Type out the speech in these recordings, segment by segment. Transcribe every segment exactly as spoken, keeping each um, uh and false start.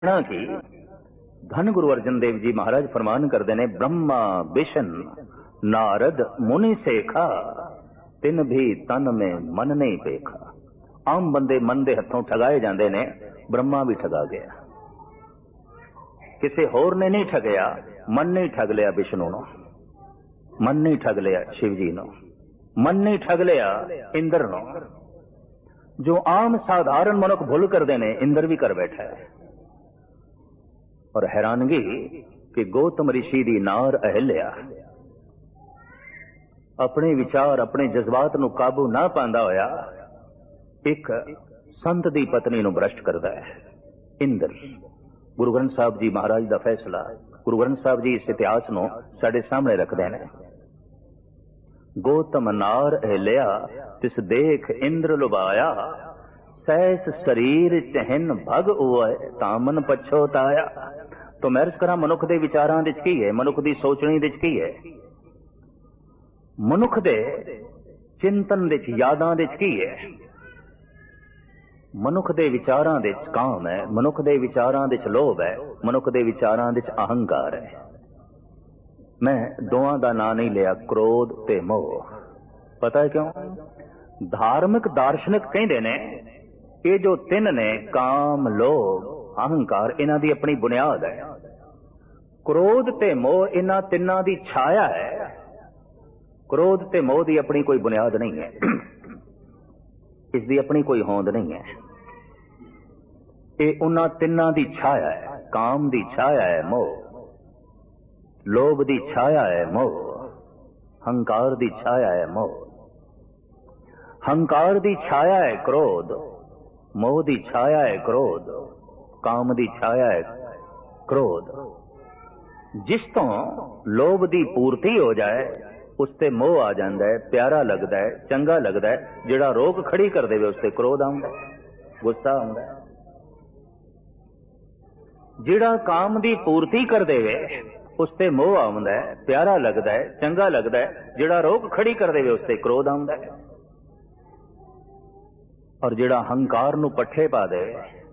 की धन गुरु अर्जन देव जी महाराज फरमान करते ने, ब्रह्मा विष्णु नारद मुनि सेखा तिन भी तन में मन नहीं पेखा। आम बंदे मन दे हथों ठगाए जाते ने, ब्रह्मा भी ठगा गया, किसी होर ने नहीं ठगया। मन नहीं ठग लिया विष्णु नो, मन नहीं ठग लिया शिव जी नो, मन नहीं ठग लिया इंद्र नो। जो आम साधारण मनुख भुल करते ने, इंद्र भी कर बैठा है। और हैरानगी कि गौतम ऋषि दी नार अहिल्या अपने विचार अपने जज्बात नू काबू ना पांदा होया एक संत दी पत्नी नू भ्रष्ट करदा है इंद्र। गुरु ग्रंथ साहब जी महाराज दा फैसला, गुरु ग्रंथ साहब जी इस इतिहास नू साडे सामने रखदे ने। गौतम नार अहिल्या तिस देख इंद्र लुभाया, सैस शरीर चहन भग उय तामन पछोताया। तो मैं अर्ज करा, मनुख दे विचारां विच की है, मनुख दी सोचणी विच की है, मनुख दे चिंतन विच यादां विच की है। मनुख दे विचारां विच काम है, मनुख दे विचारां विच लोभ है, मनुख दे विचारां विच अहंकार है। मैं दोवां दा नां नहीं लिया, क्रोध ते मोह। पता है क्यों? धार्मिक दार्शनिक कहंदे ने ये जो तीन ने, काम लोभ अहंकार, इन्हां दी अपनी बुनियाद है। क्रोध ते मोह इन्हां तिन्नां दी छाया है। क्रोध ते मोह दी अपनी कोई बुनियाद नहीं है, इसकी अपनी कोई होंद नहीं है। ये उन्हां तिन्नां दी छाया है। काम दी छाया है मोह, लोभ दी छाया है मोह, हंकार दी छाया है मोह। हंकार दी छाया है क्रोध, मोह दी छाया है क्रोध, काम दी छाया है क्रोध। जिस तो लोभ दी पूर्ति हो जाए उसते मोह आ जाता है, प्यारा लगता है, चंगा लगता है। जिहड़ा रोक खड़ी कर देवे उसते क्रोध आउंदा है, गुस्सा आउंदा है। जिहड़ा काम दी पूर्ति कर देवे उसते मोह आउंदा है, प्यारा लगता है, चंगा लगता है। जिहड़ा रोक खड़ी कर देवे उसते क्रोध आउंदा है। और जिहड़ा हंकार नू पट्ठे पा दे,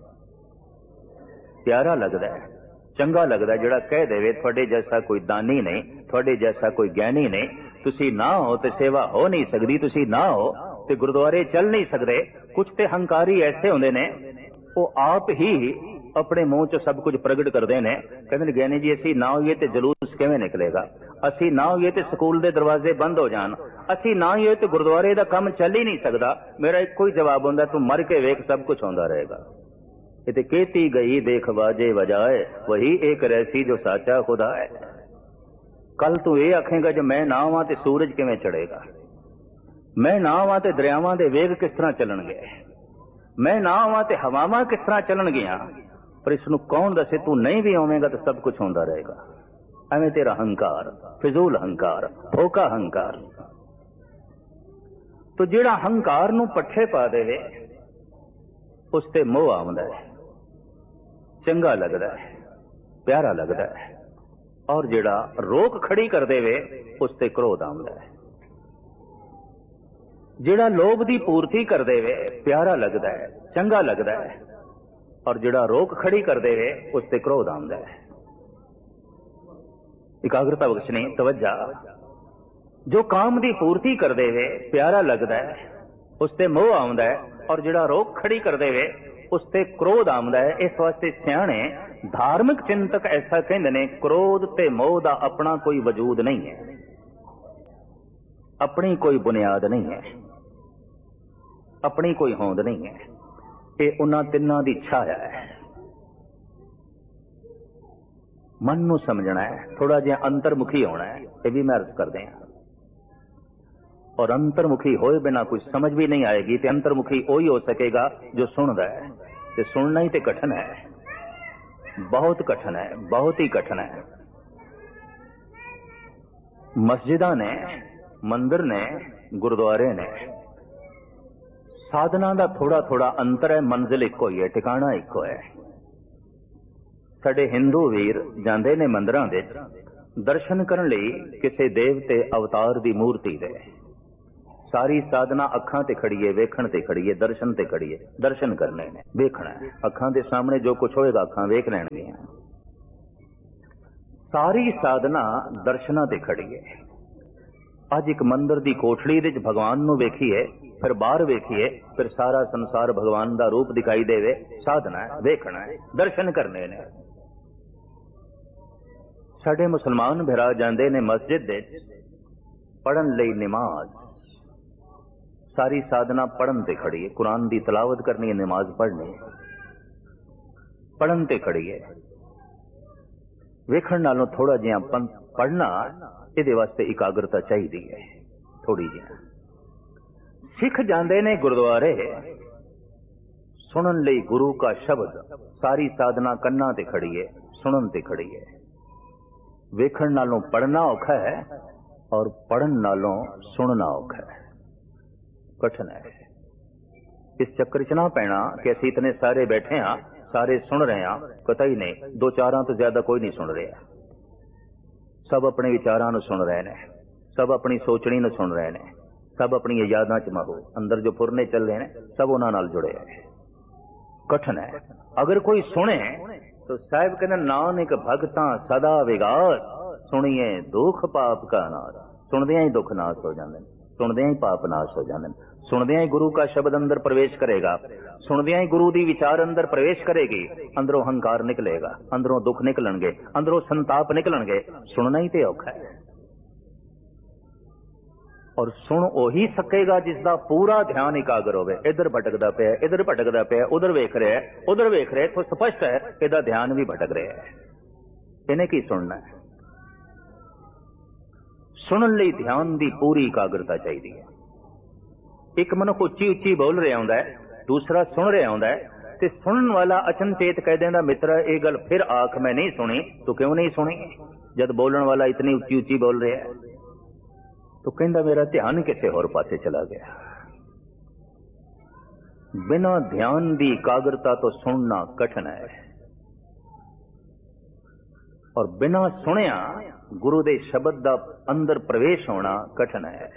प्यारा लगता है, चंगा लगता है। जिहड़ा कह देवे थोड़े जैसा कोई दानी नहीं, थोड़े जैसा कोई ज्ञानी नहीं, तुसी ना हो तो सेवा हो नहीं सकती, तुसी ना हो तो गुरुद्वारे चल नहीं सकते। कुछ ते हंकारी ऐसे होंदे ने, वो आप ही अपने मुंह च सब कुछ प्रगट करते हैं। कहते ज्ञानी जी असी ना होइए तो जलूस किवें निकलेगा, असी ना होइए तो स्कूल के दरवाजे बंद हो जान, असी ना होइए तो गुरुद्वारे का काम चल ही नहीं सकता। मेरा एक कोई जवाब होंदा, तू मर के वेख सब कुछ होंदा रहेगा। ये केती गई देख बाजे बजाए, वही एक रहसी जो साचा खुदा है। कल तू ये आखेगा जो मैं ना आवां तो सूरज किवें चढ़ेगा, मैं ना आवां तो दरियावां दे वेग किस तरह चलणगे, मैं ना आवां तो हवावां किस तरह चलणगियां। पर इसनू कौन दसे, तू नहीं भी आवेगा तो सब कुछ होंदा रहेगा। एवें तेरा हंकार, फिजूल हंकार, फोका हंकार। तो जिहड़ा हंकार नू पट्ठे पा देवे उसते मोह आउंदा है, चंगा लगता है, प्यारा लगता है। और जिहड़ा रोक खड़ी कर देवे उसते क्रोध आउंदा है। जिहड़ा लोभ दी पूर्ति कर देवे प्यारा लगता है, चंगा लगता है। और जिहड़ा रोक खड़ी कर देवे उसते क्रोध आउंदा है। एकाग्रता बख्शनी, तवज्जा। जो काम दी पूर्ति कर देवे प्यारा लगता है उसते मोह आउंदा है। और जिहड़ा रोक खड़ी कर देवे उसते क्रोध आउंदा है। इस वास्ते सियाणे धार्मिक चिंतक ऐसा कहंदे ने, क्रोध ते मोह दा अपना कोई वजूद नहीं है, अपनी कोई बुनियाद नहीं है, अपनी कोई होंद नहीं है। ये उन्हां तिन्नां दी छाया है। मन नू समझना है, थोड़ा जिहा अंतर्मुखी होना है। ये भी मैं अर्ज करदे हां। और अंतर्मुखी होए बिना कुछ समझ भी नहीं आएगी। तो अंतर्मुखी वही हो सकेगा जो सुनदा है। तो सुनना ही तो कठिन है, बहुत कठिन है, बहुत ही कठिन है। मस्जिदां ने, मंदिर ने, गुरुद्वारे ने, साधना का थोड़ा थोड़ा अंतर है, मंजिल इको ही है, ठिकाना इको है। साडे हिंदू वीर जांदे ने मंदिरां दे दर्शन करन लई किसी देवते अवतार दी मूर्ति दे, सारी साधना अखां ते खड़ी है, वेखण ते खड़ी है, दर्शन ते खड़ी है। दर्शन करने ने, वेखना है। अखां दे सामने जो कुछ होएगा अखां वेख लैणगियां। सारी साधना दर्शनां ते खड़ी है। अज एक मंदिर दी कोठड़ी दे भगवान नूं वेखीए, फिर बाहर वेखीए, फिर सारा संसार भगवान दा रूप दिखाई देवे। साधना है, वेखना है, दर्शन करने ने। साडे मुसलमान भरा जांदे ने मस्जिद दे पढ़न लई नमाज। सारी साधना पढ़न ते खड़ी है। कुरान दी तलावत करनी है, नमाज पढ़नी है, पढ़न ते खड़ी है। वेखण नालों थोड़ा जिहा पढ़ना, इहदे वास्ते एकाग्रता चाहिदी है थोड़ी जिहा। सिख जांदे ने गुरुद्वारे सुनन लई गुरु का शब्द। सारी साधना कन्नां ते खड़ी है, सुनन ते खड़ी है। वेखण नालों पढ़ना औखा है और पढ़न नालों सुनना औखा है, कठिन है। इस चक्कर च ना पैना कि असीं इतने सारे बैठे हाँ, सारे सुन रहे हैं, कतई नहीं। दो चारां तो ज्यादा कोई नहीं सुन रहा। सब अपने विचारां नूं सुन रहे हैं, सब अपनी सोचनी नूं सुन रहे हैं, सब अपनी यादां च महो अंदर जो फुरने चल रहे हैं, सब उन्हां नाल जुड़े हैं। कठिन है। अगर कोई सुने तो साहिब कहते नानक भगतां सदा विगास, सुनिए दुख पाप का नाश। सुनदियां ही दुख नाश हो जाते हैं, सुनदियां ही पाप नाश हो जाते हैं। सुनदियां ही गुरु का शब्द अंदर प्रवेश करेगा, सुनदियां ही गुरु दी विचार अंदर प्रवेश करेगी। अंदरों हंकार निकलेगा, अंदरों दुख निकलणगे, अंदरों संताप निकलणगे। सुनना ही ते औखा है। और सुन ओही सकेगा जिसका पूरा ध्यान एकाग्र होवे। इधर भटकदा पिया, इधर भटकदा पिया, उधर वेख रहा है, उधर वेख रहा है, तो स्पष्ट है इहदा ध्यान भी भटक रहा है। इन्हें की सुनना है? सुनन लई ध्यान दी पूरी एकाग्रता चाहिए है। एक मनुख उच्ची उच्ची बोल रहा होंदा है, दूसरा सुन रहा होंदा है, ते सुनन वाला अचनचेत कह देंदा मित्र ये गल फिर आख मैं नहीं सुनी। तो क्यों नहीं सुनी? जब बोलने वाला इतनी उच्ची उच्ची बोल रहा है तो कहंदा मेरा ध्यान किसी होर पासे चला गया। बिना ध्यान दी एकाग्रता तो सुनना कठिन है, और बिना सुनिया गुरु दे शब्द दा अंदर प्रवेश होना कठिन है।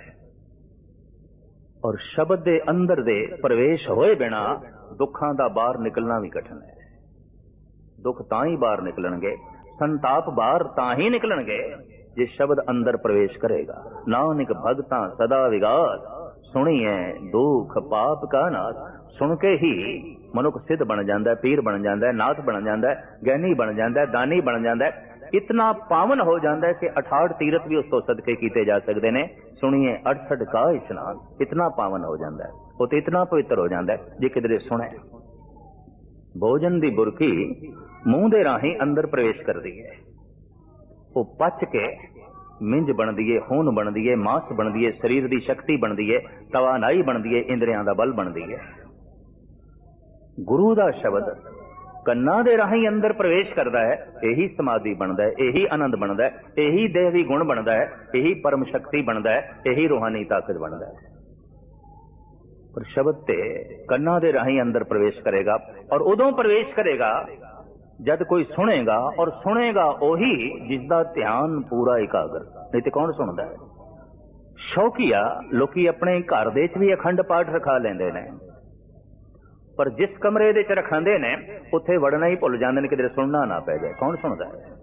और शब्द दे अंदर दे प्रवेश होए बिना दुखां दा बाहर निकलना भी कठिन है। दुख तां ही बाहर निकलणगे, संताप बाहर तां ही निकलणगे जे शब्द अंदर प्रवेश करेगा। नानक भगतां सदा विगास, सुनिए दुख पाप का नाश। सुन के ही मनुख सिद्ध बन जाता है, पीर बन जाता है, नाथ बन जाता है, ज्ञानी बन जाता है, दानी बन जाता है। इतना पावन हो जाता है कि अठाठ तीरथ भी उस तो सदके किए जा सकते हैं। सुनिए अड़सठ का इशनान, इतना पावन हो जाता है, वो तो इतना पवित्र हो जाता है जे किधरे सुने। भोजन की बुरकी मूंह दे राही अंदर प्रवेश कर दी है, वो पच के मिंज बनती है, खून बनती है, मांस बनती है, शरीर की शक्ति बनती है, तवानाई बनती है, इंद्रियां का बल बनती है। गुरु का शब्द कन्ना दे राही अंदर प्रवेश करता है, यही समाधि बनता है, यही आनंद बनता है, यही देवी गुण बनता है, यही परम शक्ति बनता है, यही रूहानी ताकत बनता है। पर शब्द ते कन्ना दे राही अंदर प्रवेश करेगा, और उदों प्रवेश करेगा जब कोई सुनेगा, और सुनेगा ओही जिसका ध्यान पूरा एकाग्र। नहीं तो कौन सुनता है? शौकिया लोकी अपने घर दे भी अखंड पाठ रखा लेंदे ने, पर जिस कमरे दे च रखांदे ने उत्थे वड़ना ही भुल जांदे ने, किधरे सुनना ना पै जाए। कौन सुनता है?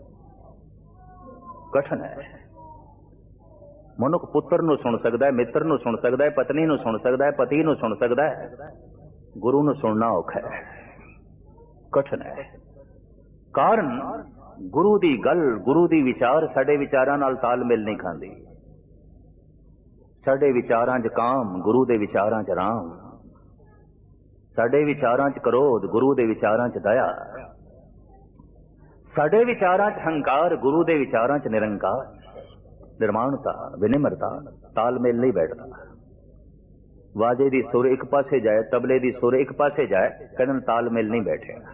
कठिन है। मनुख पुत्र नूं सुन सकता है, मित्र नूं सुन सकता है, पत्नी नूं सुन सकता है, पति नूं सुन सकता है, गुरु नूं सुनना औखा है, कठिन है। कारण गुरु दी गल, गुरु दी विचार साडे विचारां नाल तालमेल नहीं खांदी। साडे विचारां च काम, गुरु दे विचारां च राम। साडे विचारां च क्रोध, गुरु दे विचारां च दया। साडे विचारां च हंकार, गुरु दे विचारां च निरंकार। निर्माणता, विनिम्रता, तालमेल नहीं बैठता। वाजे दी सुर एक पासे जाए, तबले दी सुर एक पासे जाए, कहन तालमेल नहीं बैठेगा,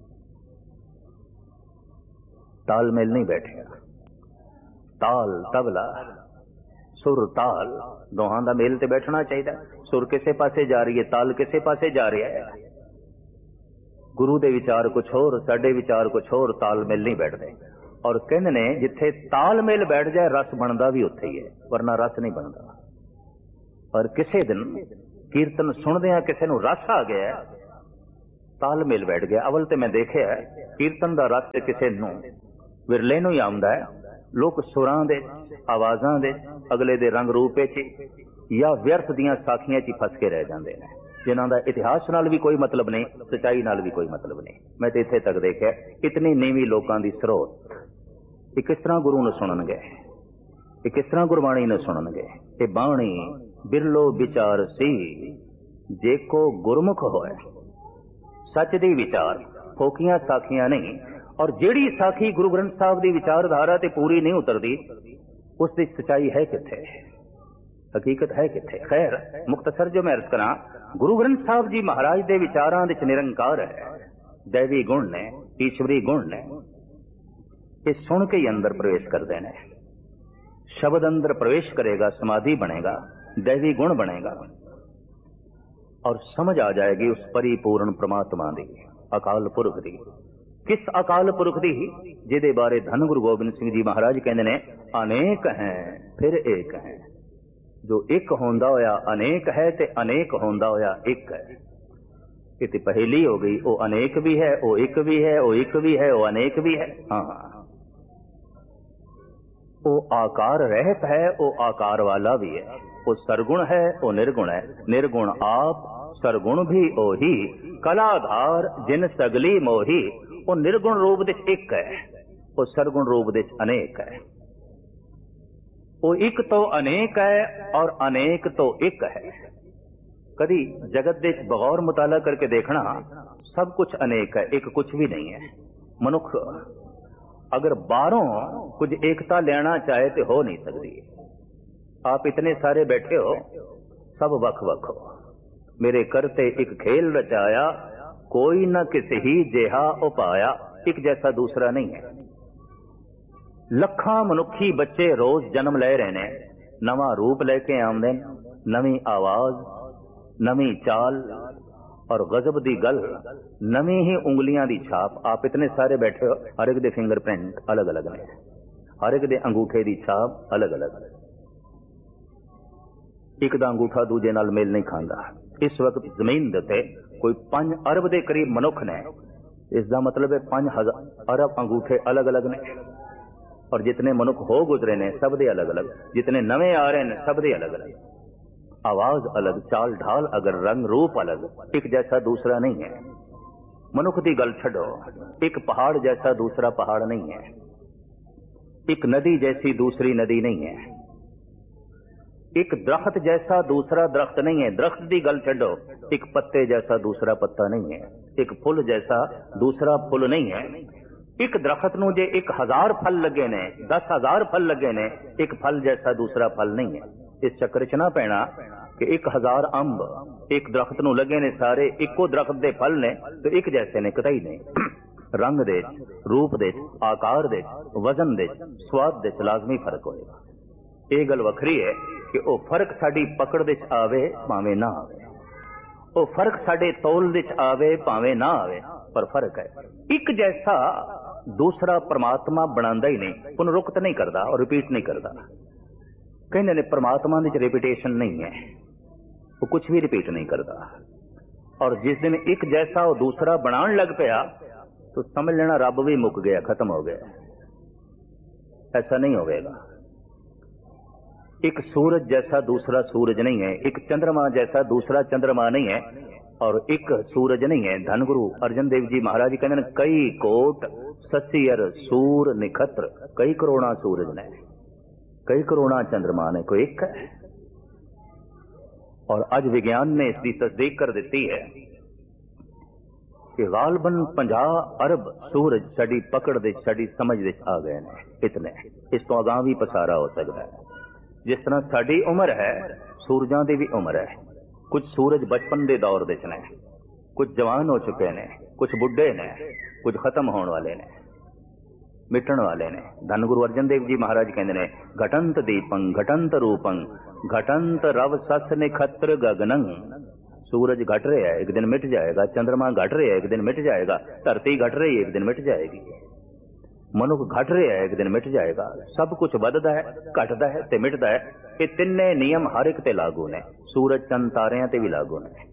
तालमेल नहीं बैठेगा। ताल तबला, सुर ताल, दोहां दा मेल ते बैठना चाहिए। सुर किसे पासे जा रही है, ताल किसे पासे जा रहा है। गुरु दे विचार कुछ होर, साडे विचार कुछ होर, तालमेल नहीं बैठते। और कहंदे ने जिथे तालमेल बैठ जाए रस बनता भी उत्थे ही है, वरना रस नहीं बनता। और किसी दिन कीर्तन सुनदियां किसी नूं रस आ गया, तालमेल बैठ गया। अवल तो मैं देखिया कीर्तन का रस किसी नूं विरले नूं ही आउंदा है। लोग सुरां दे आवाज़ां दे अगले दे रंग रूप च या व्यर्थ दियां साखियां च फस के रह जाते हैं, जिन्हां दा इतिहास नाल भी कोई मतलब नहीं, सच्चाई नाल भी कोई मतलब नहीं। मैं तो इत्थे तक देखिया इतनी नीवी लोगों की स्रोत ये किस तरह गुरु नूं सुणनगे, ये किस तरह गुरबाणी नूं सुणनगे। ये बाणी बिरलो विचार सी जेको गुरमुख होए, सच दी विचार, फोकियां साखियां नहीं। और जेड़ी साखी गुरु ग्रंथ साहब की विचारधारा ते पूरी नहीं उतरती, उसकी सच्चाई है किथे, हकीकत है किथे। खैर मुख्तसर जो मैं अर्ज करा, गुरु ग्रंथ साहब जी महाराज के विचारां दे निरंकार है, दैवी गुण ने, ईश्वरी गुण ने। ये सुन के ही अंदर प्रवेश करते हैं। शब्द अंदर प्रवेश करेगा, समाधि बनेगा, दैवी गुण बनेगा और समझ आ जाएगी उस परिपूर्ण परमात्मा दी, अकाल पुरख दी। किस अकाल पुरख दी जिहदे बारे धन गुरु गोबिंद सिंह जी महाराज कहते हैं, अनेक हैं फिर एक हैं। जो एक होंदा होया अनेक है ते अनेक होंदा होया एक है। ये तो पहेली हो गई, वो अनेक भी है, वो एक भी है, वो एक भी है, वो अनेक भी है। हाँ, वो आकार रहत है, वो आकार वाला भी है। वो सरगुण है, वो निर्गुण है। निर्गुण आप, सरगुण भी ओही, कलाधार जिन सगली मोही। वो निर्गुण रूप दे एक है, वो सरगुण रूप दे अनेक है। वो एक तो अनेक है और अनेक तो एक है। कभी जगत दे बगौर मुताला करके देखना, सब कुछ अनेक है, एक कुछ भी नहीं है। मनुख अगर बाहरों कुछ एकता लेना चाहे तो हो नहीं सकती। आप इतने सारे बैठे हो, सब वख वख हो। मेरे करते एक खेल रचाया, कोई न किसी ही जेहा उपाया। एक जैसा दूसरा नहीं है। लखा मनुखी बच्चे रोज जन्म ले रहे ने, नवा रूप लेके आमदे, नवी आवाज, नवी चाल और गजब दी गल, नवी ही उंगलियां दी छाप। आप इतने सारे बैठे हो, हर एक दे फिंगरप्रिंट अलग अलग ने, हर एक दे अंगूठे दी छाप अलग अलग। एक दा अंगूठा दूजे नाल मेल नहीं खांदा। इस वक्त जमीन दे कोई पांच अरब के करीब मनुख ने, इसका मतलब है पांच हजार अरब अंगूठे अलग अलग ने। और जितने मनुख हो गुजरे ने सब दे अलग अलग, जितने नवे आ रहे हैं सब दे अलग अलग। आवाज अलग, चाल ढाल अगर, रंग रूप अलग, एक जैसा दूसरा नहीं है। मनुख की गल छड़ो, एक पहाड़ जैसा दूसरा पहाड़ नहीं है, एक नदी जैसी दूसरी नदी नहीं है, एक दरख्त जैसा दूसरा दरख्त नहीं है। दरख्त की गल छड़ो, एक पत्ते जैसा दूसरा पत्ता नहीं है, एक फुल जैसा दूसरा फुल नहीं है। एक दरख्त नूं जे एक हजार फल लगे ने, दस हजार फल लगे ने, एक फल जैसा दूसरा फल नहीं है। इस चक्कर च ना पैना कि एक हजार अंब एक दरख्त नूं लगे ने, सारे इको दरख्त दे फल ने तो एक जैसे ने, कतई नहीं। रंग दे, रूप दे, आकार दे, वजन दे, स्वाद दे लाजमी फर्क होएगा। ये गल वखरी है कि वो फर्क साडी पकड़ दे आवे भावें ना आवे, वो फर्क साडे तौल दे आवे भावें ना आवे, पर फर्क है। एक जैसा दूसरा परमात्मा बनांदा ही नहीं, पुनरुक्त नहीं करता और रिपीट नहीं करता। कहने ने परमात्मा दी रिपीटेशन नहीं है, वो कुछ भी रिपीट नहीं करता। और जिस दिन एक जैसा वो दूसरा बनान लग पाया तो समझ लेना रब भी मुक गया, खत्म हो गया। ऐसा नहीं होगा। एक सूरज जैसा दूसरा सूरज नहीं है, एक चंद्रमा जैसा दूसरा चंद्रमा नहीं है, और एक सूरज नहीं है। धन गुरु अर्जन देव जी महाराज कहते हैं, कई कोट ससियर सूर निखत्र, कई करोड़ा सूरज ने, कई करोड़ा चंद्रमा ने, कोई एक है। और आज विज्ञान ने इसकी तस्दीक कर दी है कि गालबन पचास अरब सूरज साड़ी पकड़ दे, साड़ी समझ दे आ गए ने। इतने इस तो अगां भी पसारा हो सकता है। जिस तरह साड़ी उम्र है, सूरजां दी भी उम्र है। कुछ सूरज बचपन के दौर दे ने, कुछ जवान हो चुके ने, कुछ बुढ़े ने, कुछ खत्म होने वाले ने, मिटन वाले ने। धन गुरु अर्जन देव जी महाराज कहते हैं, घटंत दीपं घटंत रूपं घटंत रव सस निखत्र गगनं। सूरज घट रहा है, एक दिन मिट जाएगा। चंद्रमा घट रहा है, एक दिन मिट जाएगा। धरती घट रही है, एक दिन मिट जाएगी। मनुख घट रहा है, एक दिन मिट जाएगा। सब कुछ वधदा है, घटदा है ते मिटदा है। ये तिन्ने नियम हर एक ते लागू ने, सूरज चंद तारियां ते भी लागू ने।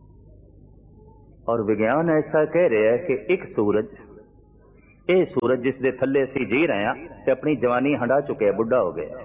और विज्ञान ऐसा कह रहा है कि एक सूरज, ये सूरज जिस दे थल्ले असीं जी रहे हैं ते अपनी जवानी हंडा चुके, बुढ़ा हो गया।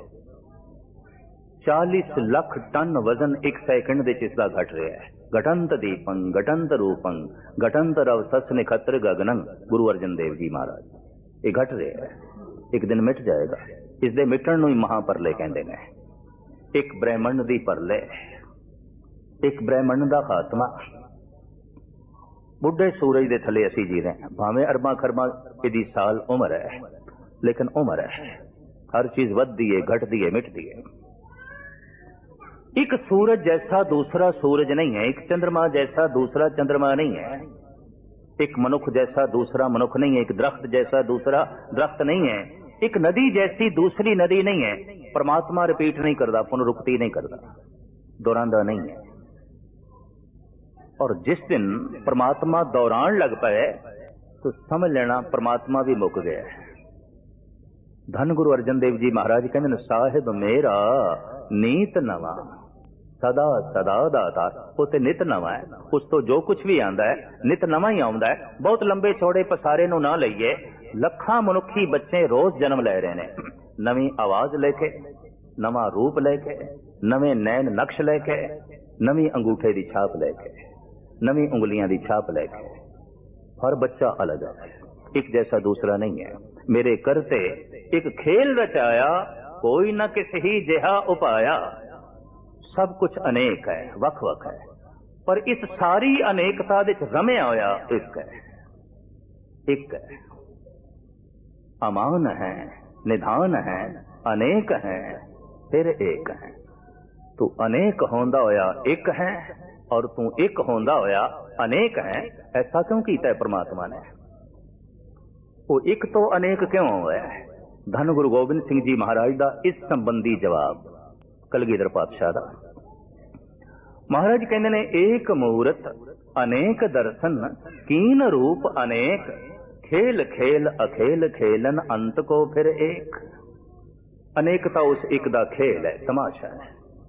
चालीस लाख टन वजन एक सैकंड दे इसका घट रहा है। घटंत दीपं घटंत रूपं घटंत रव सस निखत्र गगनं, गुरु अर्जन देव जी महाराज। ये घट रहा है, एक दिन मिट जाएगा। इस दे मिटण नूं ही महापरले कहंदे ने। एक ब्रह्मंड दी परले, एक ब्रह्मंड दा खात्मा। बुढ़े सूरज दे थले असी जी रहे हैं, भावें अरबा खरबा इहदी साल उम्र है, लेकिन उम्र है। हर चीज वधदी है, घटदी है, मिटदी है। एक सूरज जैसा दूसरा सूरज नहीं है, एक चंद्रमा जैसा दूसरा चंद्रमा नहीं है, एक मनुख जैसा दूसरा मनुख नहीं है, एक दरख्त जैसा दूसरा दरख्त नहीं है, एक नदी जैसी दूसरी नदी नहीं है। परमात्मा रिपीट नहीं करता, पुनरुक्ति नहीं करता, दोहरांदा नहीं है। और जिस दिन परमात्मा दौरान लग पाए तो समझ लेना परमात्मा भी मुक गया है। धन गुरु अर्जन देव जी महाराज कहते साहिब मेरा नीत नवा सदा सदा दाता। उसे नित नवा है, उस तो जो कुछ भी आंदा है नित नवा ही आउंदा है। बहुत लंबे चौड़े पसारे नूं ना लईए, लखां मनुखी बच्चे रोज जन्म ले रहे ने, नवी आवाज लेके, नवा रूप लेके, नवे नैन नक्श लेके, नवी अंगूठे की छाप लेके, नवी उंगलियां की छाप लेके। हर बच्चा अलग है, एक जैसा दूसरा नहीं है। मेरे करते एक खेल रचाया, कोई न किसी ही जिहा उपाया। सब कुछ अनेक है, वख वख है, पर इस सारी अनेकता विच रमिया होया एक है, एक है। अमान है, निधान है, अनेक है, फिर एक है। तू अनेक होंदा होया एक है, और तू एक होंदा होया अनेक है। ऐसा क्यों कीता है परमात्मा ने? वो एक तो अनेक क्यों होया है? धन गुरु गोबिंद सिंह जी महाराज का इस संबंधी जवाब कलगीधर पातशाह दा। महाराज कहते ने एक मूरत अनेक दर्शन, कीन रूप अनेक, खेल खेल अखेल खेलन अंत को फिर एक। अनेकता उस एक दा खेल है, तमाशा है।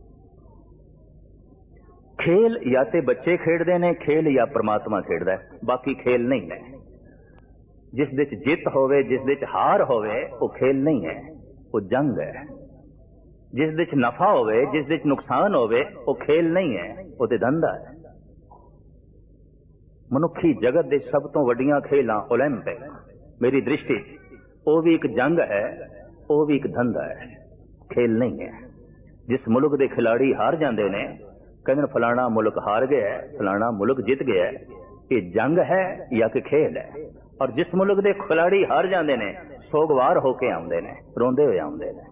खेल या ते बच्चे खेडदे ने, खेल या परमात्मा खेडदा है, बाकी खेल नहीं है। जिस विच जित होवे, जिस विच हार होवे, वो खेल नहीं है, वो जंग है। जिस विच नफा होवे, जिस विच नुकसान होवे, वो खेल नहीं है, वो ते धंधा है। मनुखी जगत दे सब तो वड्डियां खेलां ओलंपिक मेरी दृष्टि वो भी एक जंग है, वो भी एक धंधा है, खेल नहीं है। जिस मुल्क दे खिलाड़ी हार जाते ने, कहते फलाना मुल्क हार गया है, फलाना मुल्क जित गया है, ये जंग है या कि खेल है। और जिस मुल्क दे खिलाड़ी हार जाते ने, सोगवार होके आउंदे ने, रोंदे हुए आउंदे ने।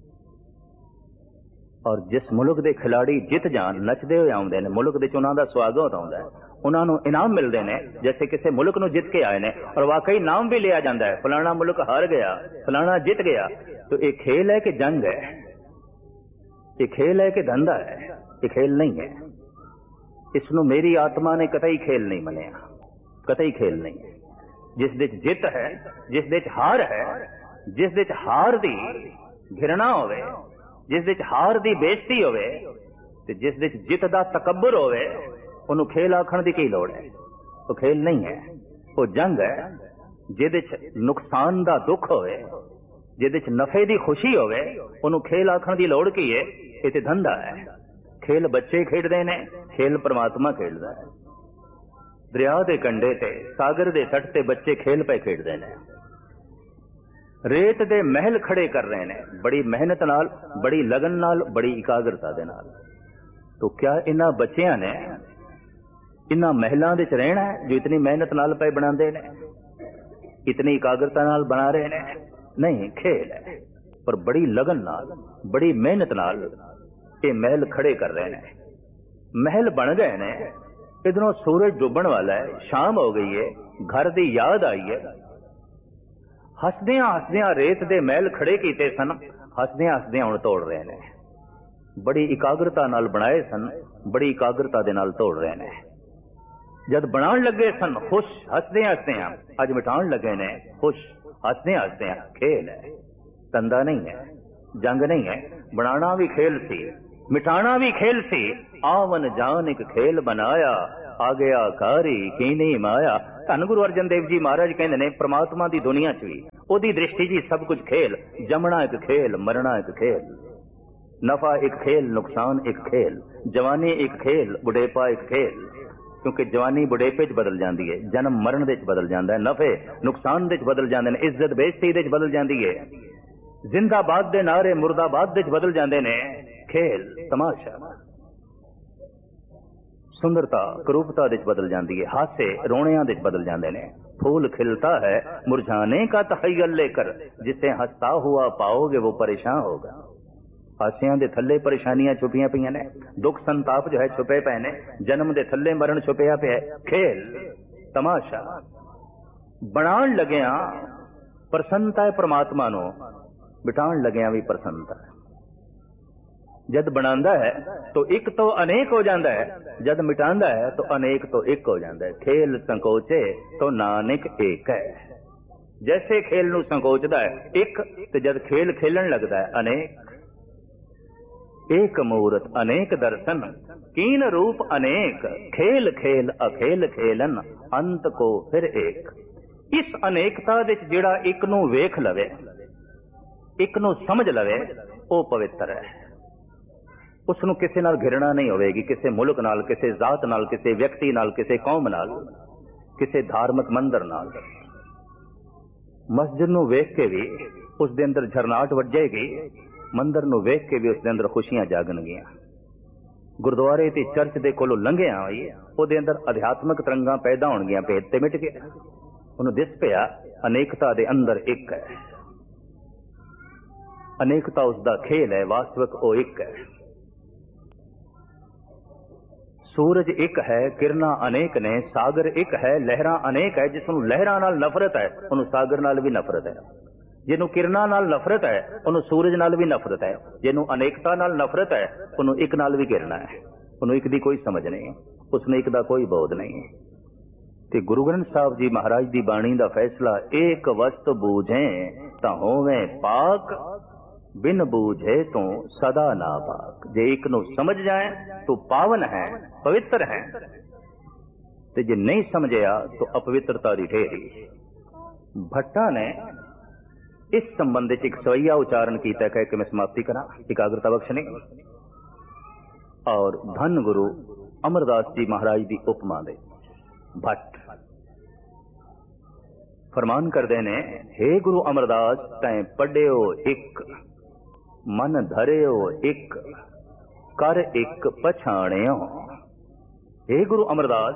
और जिस मुल्क दे खिलाड़ी जित जान, नचदे हुए आउंदे ने, मुल्क दे उन्हां दा स्वागत आउंदा है, उन्हां नूं इनाम मिलदे ने जैसे किसी मुल्क नूं जित के आए ने। और वाकई नाम भी लिया जाता है, फलाना मुल्क हार गया, फलाना जित गया। तो ये खेल है कि जंग है? ये खेल है कि धंधा है? ये खेल नहीं है। इसनों मेरी आत्मा ने कतई खेल नहीं मनिया, कतई खेल नहीं है। जिस विच जित है, जिस विच हार है, जिस विच हार दी घिरना होवे, जिस विच हार दी बेइज्जती होवे, ते जिस विच जित दा तकब्बुर होवे, उन्हों खेल आखण दी की लोड़ है? वो खेल नहीं है, वो जंग है। जिहदे च नुकसान दा दुख होवे, जिहदे च नफे दी खुशी होवे, उन्हों खेल आखण दी लोड़ की है? ये ते धंधा है। खेल बच्चे खेडदे ने, खेल परमात्मा खेलदा है। दरिया दे कंढे ते, सागर दे तट ते बच्चे खेल पे खेडदे ने। रेत दे महल खड़े कर रहे ने, बड़ी मेहनत नाल, बड़ी लगन नाल, बड़ी एकाग्रता दे नाल। तो क्या इन्हां बच्चियां ने इन्हां महलां दे च रहना है जो इतनी मेहनत नाल पे बनांदे ने, इतनी एकाग्रता नाल बना रहे ने? नहीं, खेल है, पर बड़ी लगन नाल, बड़ी मेहनत नाल ये महल खड़े कर रहे ने। महल बन गए ने, इधरों सूरज डूबण वाला है, शाम हो गई है, घर दी याद आई है। हसदियां हसदियां रेत दे महल खड़े कीते सन, हसदियां हसदियां हुण तोड़ रहे ने। बड़ी एकाग्रता नाल बनाए सन, बड़ी एकाग्रता दे नाल तोड़ रहे ने। जद बनाण लगे सन खुश, हसदियां हसदियां, अज मिटाण लगे ने खुश, हसदे हसदे खेल है, धंधा नहीं है, जंग नहीं है। बनाना भी खेल सी, मिटाना भी खेल सी। आवन जान एक खेल बनाया, आ गया कारी की नहीं माया। धन गुरु अर्जन देव जी महाराज कहते ने परमात्मा की दुनिया च भी ओदी दृष्टि जी सब कुछ खेल। जमना एक खेल, मरना एक खेल, नफा एक खेल, नुकसान एक खेल, जवानी एक खेल, बुढ़ेपा एक खेल। क्योंकि जवानी बुढ़ेपे च बदल जाती है, जन्म मरण दे च बदल जाता है, नफे नुकसान दे च बदल जाते हैं, इज्जत बेइज्जती दे च बदल जाती है, जिंदाबाद दे नारे मुर्दाबाद दे च बदल जाते हैं। खेल तमाशा सुंदरता करूपता दे च बदल जाती है, हासे रोणियां दे च बदल जाते हैं। फूल खिलता है मुरझाने का तखय्युल लेकर, जिसे हंसता हुआ पाओगे वो परेशान होगा। हासियां दे थल्ले परेशानियां छुपियां पईयां ने, दुख संताप जो है छुपे पे ने, जन्म दे थल्ले मरण छुपिया पे है। खेल तमाशा बनाण लगिया प्रसन्नता है परमात्मा नो, बिठाण लगिया भी प्रसन्नता है। जद बनांदा है तो एक तो अनेक हो जाता है, जद मिटांदा है तो अनेक तो एक हो जाता है। खेल संकोचे तो नानक एक है। जैसे खेल नू संकोचदा है एक, तो जद खेल खेलन लगता है अनेक। एक मूरत अनेक दर्शन, कीन रूप अनेक, खेल खेल अखेल खेलन, अंत को फिर एक। इस अनेकता दे जिहड़ा एक नू वेख लवे, एक नू समझ लवे, वो पवित्र है। उसनू किसी नाल घिरना नहीं होवेगी, किसी मुल्क नाल, किसी जात नाल, किसी व्यक्ति नाल, किसी कौम नाल, किसी धार्मिक मंदिर नाल। मस्जिद नू वेख के भी उस दे अंदर झरनाट वजेगी, मंदिर नू वेख के भी उस दे अंदर खुशियां जागणगियां। गुरुद्वारे ते चर्च दे कोलों लंघिया ओदे अंदर अध्यात्मक तरंगां पैदा होणगियां, भेद ते मिट गया। उन्हें दिस पिया अनेकता दे अंदर एक है, अनेकता उसका खेल है, वास्तविक वो एक है। सूरज एक है, किरणा अनेक ने, सागर एक है, लहरां अनेक है। जिसनू लहरां नाल नफरत है उन्होंने सागर नाल भी नफरत है, जिन्हों किरणा नाल नफरत है उन्होंने सूरज नाल भी नफरत है, जिन्हों अनेकता नाल नफरत है उन्होंने एक नाल भी किरणा है। उन्होंने एक दी कोई समझ नहीं, उसने एक दा कोई बोध नहीं। ते गुरु ग्रंथ साहब जी महाराज दी बाणी दा फैसला, एक वस्त बूझे तां होवे पाक, बिन बूझे तो सदा ना पाक। जे एक नू समझ जाए तो पावन है, पवित्र है, ते जे नहीं समझया तो अपवित्रता दी ढेरी। भट्टा ने इस संबंध एक सवैया उच्चारण किया, कह के मैं समाप्ति करा, एकाग्रता बख्शनी। और धन गुरु अमरदास जी महाराज की उपमा दे भट्ट फरमान करते ने, हे गुरु अमरदास तैं पढ़ियो एक, मन धरियो एक, कर एक पछाणियो। हे गुरु अमरदास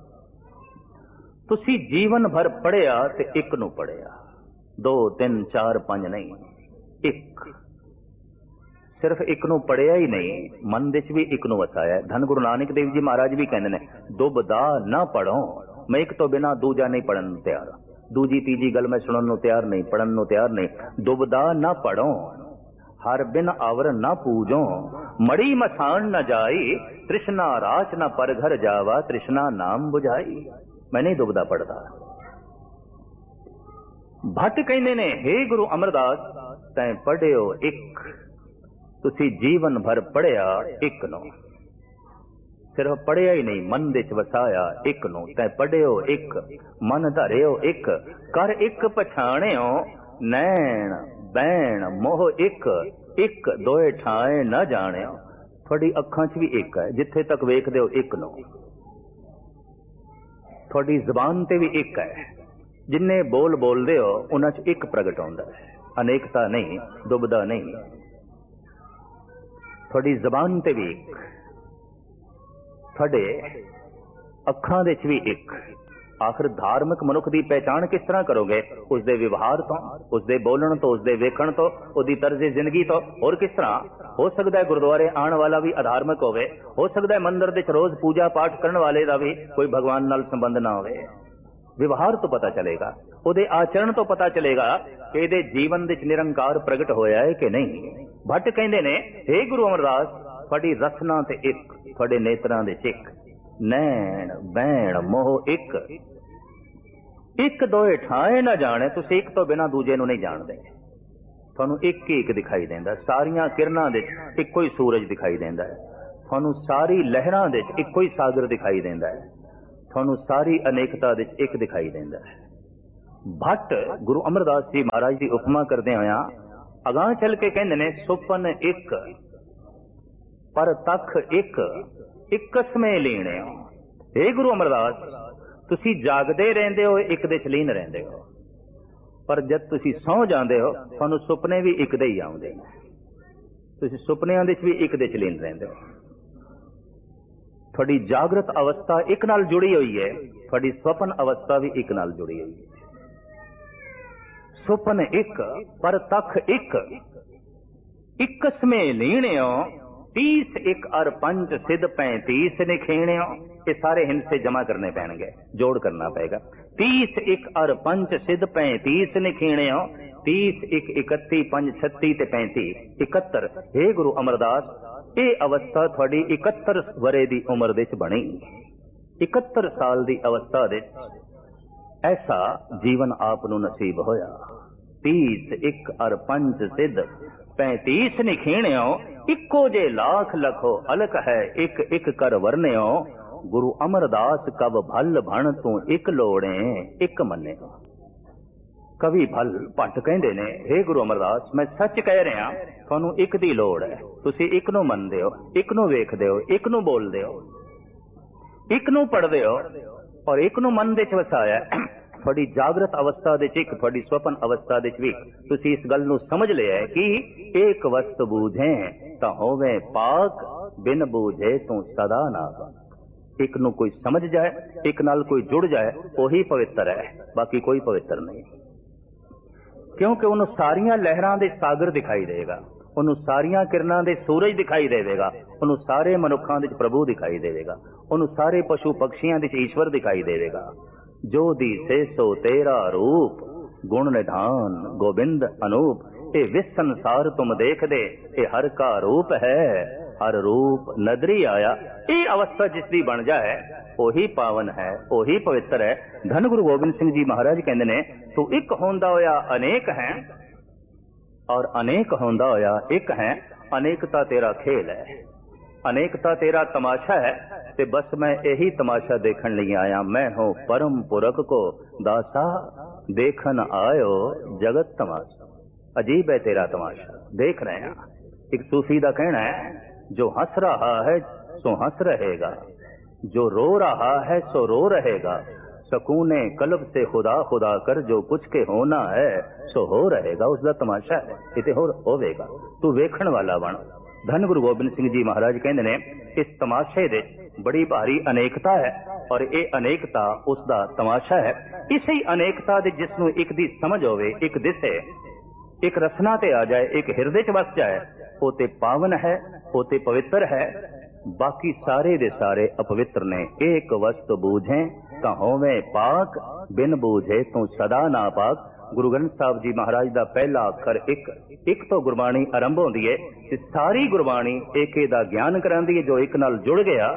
तुसी जीवन भर पढ़िया ते एक नू पढ़िया, दो तीन चार पांच नहीं, एक। सिर्फ एक नू पढ़िया ही नहीं, मन दे च भी एक नू वसाया। धन गुरु नानक देव जी महाराज भी कहते ने, दुबदा ना पढ़ो, मैं एक तो बिना दूजा नहीं पढ़न तैयार, दूजी तीजी गल मैं सुनन नू तैयार नहीं, पढ़न नू तैयार नहीं। दुबदा ना पढ़ो, हर बिन आवर ना पूजो, मड़ी मसान न जाई, तृष्णा राच न पर घर जावा, तृष्णा नाम बुझाई। मैं नहीं दुबदा पढ़ता। भट्ट कहते ने, हे गुरु अमरदास तैं पढ़ियो एक, तुसी जीवन भर पढ़िया एक नो। सिर्फ पढ़िया ही नहीं, मन दे च वसाया एक नो। तैं पढ़ियो एक, मन धरियो एक, कर एक पछाणियो, नैण बैण मोह एक, एक दोए ठाए न जाणियो। थोड़ी अखां च भी एक है, जिथे तक वेखदे हो एक नो। थोड़ी जबान ते भी एक है, जिन्ने बोल बोलदे हो उन्हां च एक प्रगट होंदा है, अनेकता नहीं, दुबदा नहीं। थोड़ी जबान ते भी एक, थोड़े अखां दे च भी एक। आखिर धार्मिक मनुख की पहचान किस तरह करोगे? उसके व्यवहार तो, उसके बोलन तो, उसके वेखण तो, उसकी तर्ज जिंदगी तो। और किस तरह हो सकता है गुरुद्वारे आने वाला भी अधार्मिक होवे, हो सकता है मंदिर दे रोज पूजा पाठ करने वाले का भी कोई भगवान नाल संबंध ना होवे। व्यवहार तो पता चलेगा, उहदे आचरण तो पता चलेगा कि इहदे जीवन दे निरंकार प्रगट होया है कि नहीं। भट्ट कहंदे ने, हे गुरु अमरदास तुहाडी रसना ते एक, तुहाडे नेत्रां दे एक, नैण बैण मोह एक, ਇੱਕ ਦੋਏ ਠਾਏ ਨਾ ਜਾਣੇ, ਤੁਸੀਂ ਇੱਕ ਤੋਂ ਬਿਨਾਂ ਦੂਜੇ ਨੂੰ ਨਹੀਂ ਜਾਣਦੇ। ਤੁਹਾਨੂੰ ਇੱਕ ਹੀ ਇੱਕ ਦਿਖਾਈ ਦਿੰਦਾ, ਸਾਰੀਆਂ ਕਿਰਨਾਂ ਦੇ ਇੱਕੋ ਹੀ ਸੂਰਜ ਦਿਖਾਈ ਦਿੰਦਾ ਹੈ। ਤੁਹਾਨੂੰ ਸਾਰੀ ਲਹਿਰਾਂ ਦੇ ਇੱਕੋ ਹੀ ਸਾਗਰ ਦਿਖਾਈ ਦਿੰਦਾ ਹੈ। ਤੁਹਾਨੂੰ ਸਾਰੀ ਅਨੇਕਤਾ ਦੇ ਇੱਕ ਦਿਖਾਈ ਦਿੰਦਾ ਹੈ। ਭੱਟ ਗੁਰੂ ਅਮਰਦਾਸ ਜੀ ਮਹਾਰਾਜ ਦੀ ਉਪਮਾ ਕਰਦੇ ਹੋਇਆ ਅਗਾਂਹ ਚੱਲ ਕੇ ਕਹਿੰਦੇ ਨੇ, ਸੁਪਨ ਇੱਕ ਪਰ ਤੱਕ ਇੱਕ, ਇੱਕਸਵੇਂ ਲੀਣੇ ਹੋ। ਇਹ ਗੁਰੂ ਅਮਰਦਾਸ, ਤੁਸੀਂ ਜਾਗਦੇ ਰਹਿੰਦੇ ਹੋ, ਇੱਕ ਦੇ ਲੀਨ ਰਹਿੰਦੇ ਹੋ, ਪਰ ਜਦ ਤੁਸੀਂ ਸੌਂ ਜਾਂਦੇ ਹੋ ਤੁਹਾਨੂੰ ਸੁਪਨੇ ਵੀ ਇੱਕ ਦੇ ਹੀ ਆਉਂਦੇ ਨੇ। ਤੁਸੀਂ ਸੁਪਨਿਆਂ ਦੇ ਵੀ ਇੱਕ ਦੇ ਚ ਲੀਨ ਰਹਿੰਦੇ ਹੋ। ਤੁਹਾਡੀ ਜਾਗਰਤ ਅਵਸਥਾ ਇੱਕ ਨਾਲ ਜੁੜੀ ਹੋਈ ਹੈ, ਤੁਹਾਡੀ ਸੁਪਨ ਅਵਸਥਾ ਵੀ ਇੱਕ ਨਾਲ ਜੁੜੀ ਹੋਈ ਹੈ। ਸੁਪਨ ਇੱਕ ਪਰ ਤੱਕ ਇੱਕ, ਇੱਕਸਵੇਂ ਲੀਣਿਓ, तीस एक अर पंच सिद्ध पैंतीस निखेणियों। ये सारे हिंसे जमा करने पैणगे, जोड़ करना पड़ेगा। तीस एक अर पंच सिद्ध पैंतीस निखेणियों, तीस एक इकती पंच छत्ती ते पैंती इकहत्तर। हे गुरु अमरदास, ये अवस्था थोड़ी इकहत्तर वरे दी उम्र दे च बनी। इकहत्तर साल दी अवस्था दे ऐसा जीवन आप नूं नसीब होया। तीस एक अर पंच सिद्ध पैंतीस निखेणियों, इको जे लाख लखो अलक है, एक एक कर वरन्यो। गुरु अमरदास कब भल भण तू एक लोड़े एक मन्ने। कवि भल भट्ट कहंदे ने, हे गुरु अमरदास, मैं सच कह रहा, तुहानू एक दी लोड़ है। तुसी एक नू मनदे हो, एक नू वेखदे हो, एक नू बोलदे हो, एक नू पढ़दे हो और एक नू मन दे च वसाया। थोड़ी जागृत अवस्था दे च, थोड़ी स्वपन अवस्था दे च भी तुसी इस गल नू समझ लिया है कि एक वस्त बूझे तां होवे पाक, बिन बूझे तू सदा ना पाक। एक नू कोई समझ जाए, एक नाल कोई जुड़ जाए, वही पवित्र है, बाकी कोई पवित्र नहीं। क्योंकि उन्होंने सारियां लहरां दे सागर दिखाई देगा, उन्होंने सारियां किरणां दे सूरज दिखाई देगा, उन्होंने सारे मनुखां दे प्रभु दिखाई देगा, उन्होंने सारे पशु पक्षियां दे ईश्वर दिखाई देगा। जो दिसे सो तेरा रूप, गुण निधान गोविंद अनूप। ये विश्व संसार तुम देख दे, ये हर का रूप है, हर रूप नदरी आया। ये अवस्था जिसकी बन जाए वही पावन है, वही पवित्र है। धन गुरु गोबिंद सिंह जी महाराज कहते ने, तू एक होंदा होया अनेक है और अनेक होंदा होया एक है। अनेकता तेरा खेल है, अनेकता तेरा तमाशा है, ते बस मैं यही तमाशा देखने लिए आया। मैं हूं परम पुरख को दासा, देखन आयो जगत तमाशा। अजीब है तेरा तमाशा, देख रहे हैं। एक सूफी का कहना है, जो हंस रहा है सो हंस रहेगा, जो रो रहा है सो रो रहेगा। सकूने कल्ब से खुदा खुदा कर, जो कुछ के होना है सो हो रहेगा। उसका तमाशा है, इते हो होवेगा, तू वेखण वाला बन। धन गुरु गोबिंद सिंह जी महाराज कहते ने, इस तमाशे दे बड़ी भारी अनेकता है और ये अनेकता उसका तमाशा है। इसी अनेकता दे जिसनू एक दी समझ होवे, एक दिसे, एक रसना ते आ जाए, एक हृदय च वस जाए, वो ते पावन है, वो ते पवित्र है। बाकी सारे दे सारे अपवित्र ने। एक वस्त बूझे तां होवे पाक, बिन बूझे तू सदा ना पाक। गुरु ग्रंथ साहब जी महाराज का पहला अखर एक, एक तो गुरबाणी आरंभ होती है, सारी गुरबाणी एक दा ज्ञान करांदी है। जो एक नाल जुड़ गया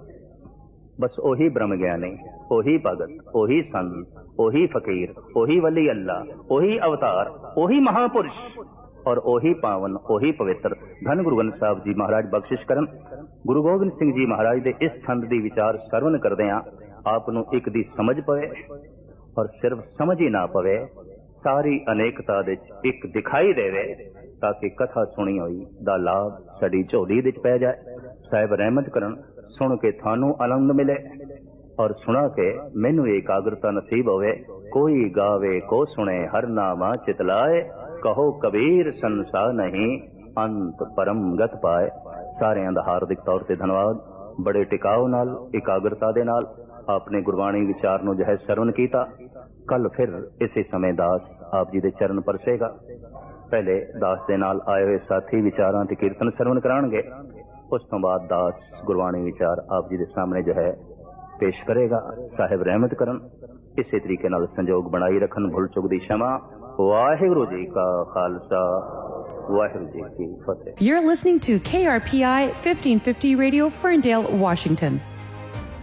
बस ओही ब्रह्म ज्ञानी, ओही भगत, ओही संत, ओही फकीर, ओही वली अल्लाह, ओही अवतार, ओही महापुरुष और ओही पावन, ओही पवित्र। धन गुरु ग्रंथ साहब जी महाराज बख्शिश करन। गुरु गोबिंद सिंह जी महाराज के इस छंद की विचार सरवण करदे आ आप नूं एक दी समझ पवे और सिर्फ समझ ही ना पवे, सारी अनेकता दे एक दिखाई देवे, ताकि कथा सुनी हुई दा लाभ साडी झोली दे पै जाए। साहिब रहमत करन, सुन के थानू आनंद मिले और सुना के मैनू एकाग्रता नसीब होवे। कोई गावे को सुने हर नामा चितलाए, कहो कबीर संसार नहीं अंत परम गत पाए। सारिਆਂ ਦਾ हार्दिक तौर ਤੇ धन्यवाद। बड़े टिकाव नाल एकाग्रता दे नाल आपने गुरबाणी विचार नूं जो है सरवण कीता। कल फिर इसी समय दास आप जी दे चरण परसेगा। पहले दास दे नाल आए हुए साथी विचारां ते कीर्तन सरवण कराणगे, उस तो बाद दास गुरबाणी विचार आप जी दे सामने जो है पेश करेगा। साहिब रहमत करन, इसी तरीके नाल संजोग बनाई रखन। भुल चुक दी क्षमा। वाहिगुरू जी का खालसा, वाहिगुरू जी की फतेह। You're listening to K R P I fifteen fifty Radio, Ferndale, Washington.